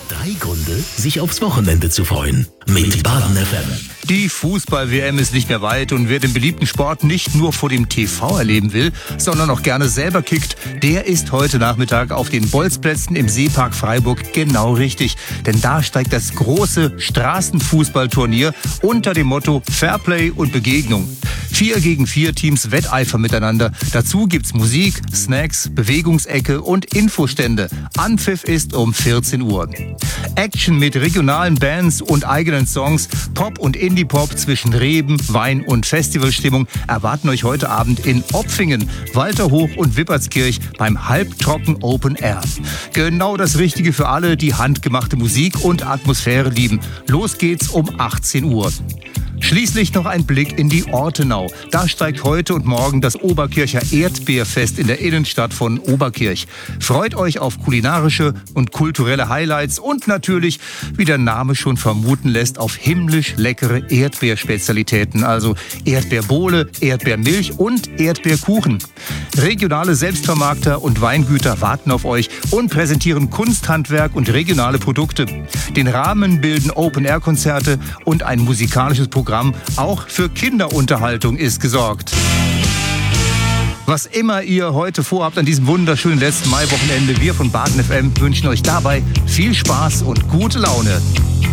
3 Gründe, sich aufs Wochenende zu freuen. Mit Baden FM. Die Fußball-WM ist nicht mehr weit und wer den beliebten Sport nicht nur vor dem TV erleben will, sondern auch gerne selber kickt, der ist heute Nachmittag auf den Bolzplätzen im Seepark Freiburg genau richtig. Denn da steigt das große Straßenfußballturnier unter dem Motto Fairplay und Begegnung. 4 gegen 4 Teams wetteifern miteinander. Dazu gibt's Musik, Snacks, Bewegungsecke und Infostände. Anpfiff ist um 14 Uhr. Action mit regionalen Bands und eigenen Songs, Pop und Indie-Pop zwischen Reben, Wein und Festivalstimmung erwarten euch heute Abend in Opfingen, Walterhoch und Wippertskirch beim Halbtrocken Open Air. Genau das Richtige für alle, die handgemachte Musik und Atmosphäre lieben. Los geht's um 18 Uhr. Schließlich noch ein Blick in die Ortenau. Da steigt heute und morgen das Oberkircher Erdbeerfest in der Innenstadt von Oberkirch. Freut euch auf kulinarische und kulturelle Highlights und natürlich, wie der Name schon vermuten lässt, auf himmlisch leckere Erdbeerspezialitäten. Also Erdbeerbohle, Erdbeermilch und Erdbeerkuchen. Regionale Selbstvermarkter und Weingüter warten auf euch und präsentieren Kunsthandwerk und regionale Produkte. Den Rahmen bilden Open-Air-Konzerte und ein musikalisches Programm. Auch für Kinderunterhaltung ist gesorgt. Was immer ihr heute vorhabt an diesem wunderschönen letzten Mai-Wochenende, wir von Baden FM wünschen euch dabei viel Spaß und gute Laune.